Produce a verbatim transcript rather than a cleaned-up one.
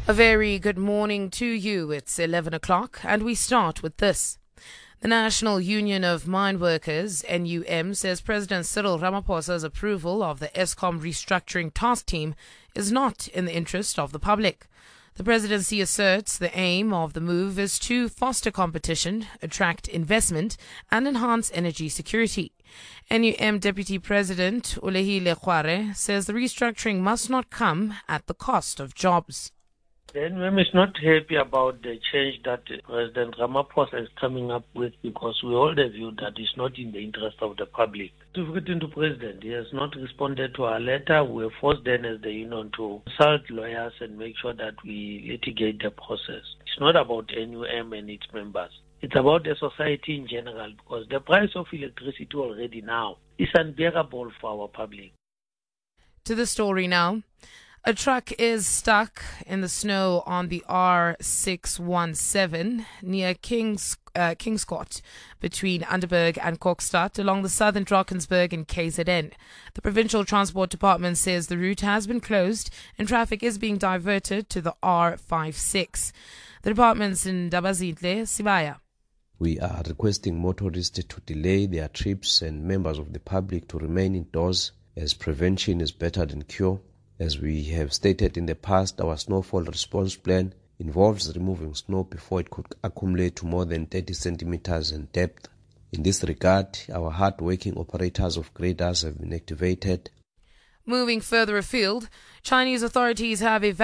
A very good morning to you. It's eleven o'clock and we start with this. The National Union of Mine Workers, N U M, says President Cyril Ramaphosa's approval of the Eskom restructuring task team is not in the interest of the public. The presidency asserts the aim of the move is to foster competition, attract investment and enhance energy security. N U M Deputy President Ulehile Khware says the restructuring must not come at the cost of jobs. The N U M is not happy about the change that President Ramaphosa is coming up with because we hold the view that it's not in the interest of the public. To written to President, he has not responded to our letter. We are forced then as the union to consult lawyers and make sure that we litigate the process. It's not about N U M and its members. It's about the society in general because the price of electricity already now is unbearable for our public. To the story now. A truck is stuck in the snow on the R six one seven near Kings, uh, Kingscourt between Underberg and Kokstad along the southern Drakensberg and K Z N. The Provincial Transport Department says the route has been closed and traffic is being diverted to the R fifty-six. The department's in Dabazintle, Sibaya. We are requesting motorists to delay their trips and members of the public to remain indoors as prevention is better than cure. As we have stated in the past, our snowfall response plan involves removing snow before it could accumulate to more than thirty centimeters in depth. In this regard, our hard-working operators of graders have been activated. Moving further afield, Chinese authorities have evacuated